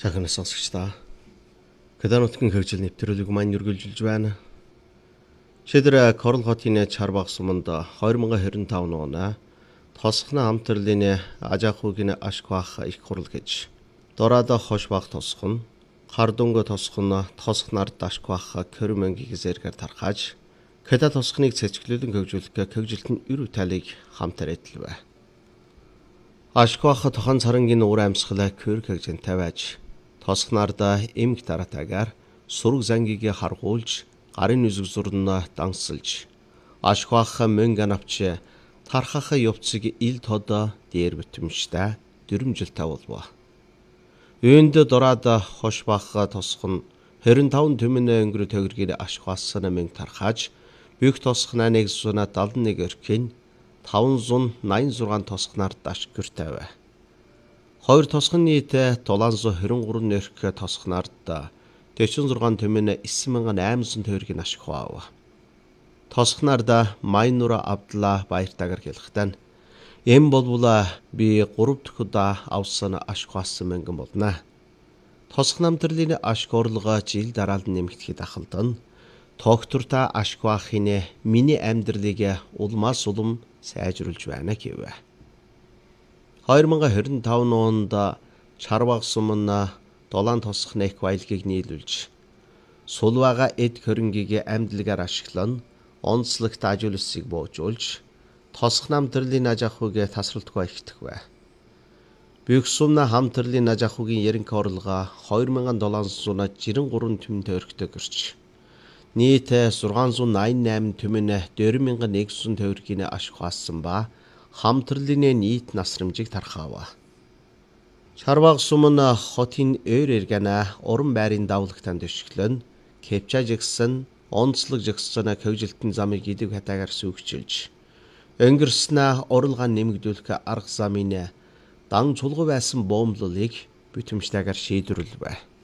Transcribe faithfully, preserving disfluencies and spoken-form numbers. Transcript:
Сайхан сонсогчдаа. Каданутгийн хөгжил нэвтрүүлэг маань үргэлжилж байна. Шийдэр Корл хотын Чарбаг суманд хоёр мянга хорин тав оны тосхны хамтрлын Ажахугийн ашгвах их хурл гэж дораад хошбах тосхон хардунго тосхон тосхнаар дашгвах körмөнгийг зэргээр тархаж када тосхныг цэцгэлүүлэн хөгжүүлэх хөгжилтэн эр талыг хамтар эдлвэ. Ашгвах тохон царангийн уур амьсгалаа көр хэгжин тавиаж тосхнаарда эмг таратагаар сураг зангийг харгуулж гарын үзэг зурнаа дансалж ашгвах мөнгө навч тархах явцыг ил тодо дээр битэмжтэй дөрмжил тавуулва. Үүнд дораад хошбах тосхон хорин таван төмөн өнгөрө төгргийн ашгваасна мөнгө тархаж бүх тосхнаа нэг зуна даалн нэг өрхийн таван зуун найман зургаан тосхнаар даш гүртэвэ. Хоёр тосхон нийтээ долоон зуун хорин гурван нэрх тосхнаард дөрвөн зургаан төмөн найман мянган айман зуун төгрөгийн ашгваа. Тосхнаарда Майнура Абдла баяртагаар хэлэхдээ эм болвола би гурав дахь удаа авсан ашгваасан мөнгөн болно. Тосх намтрлын ашг орлого жил дараалан нэмэгдэхэд ахалдан докторта ашгвахын миний амьдралыг улмаас улам сайжруулж байна гэв. хоёр мянга хорин тав онд Чарбаг сумна долоон тосхны их баялагийг нийлүүлж сулвага эд хөрөнгийг амьдлагаар ашиглан онцлогт ажуулсыг боожуулж тосх намтрлын Ажахугийн тасралтгүй ихтгэв. Бүх сумна хамтрлын Ажахугийн ерөнхий орлого хоёр мянган долоон зуун жирэн гурван төмөн төгрөгтэй гэрч нийт шугам зуун найман найман төмөн дөрвөн мянган нэгдсэн төгрөгийн ашгваасан ба хамтрлын нийт насрамжийг тархаав. Чарбаг сумна хотын өөр эргэнэ уран байрын давлагтанд төшөглөн кепчажигсэн онцлог жигсэн хөгжилтэн замыг идэв хатаагаар сүйгчилж өнгөрснө орлогоо нэмэгдүүлэх арга замын дан чулгуу байсан боомлолыг бүтэмжтэйгээр шийдвэрлэв.